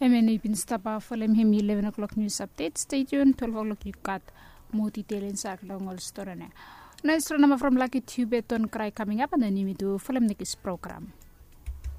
Amen, you've been stapa follow him 11 o'clock news update. Stay tuned, 12 o'clock you got more detail in Saklongol Storane. Nice to know from Lucky Tube on Cry coming up and then you do follow this program.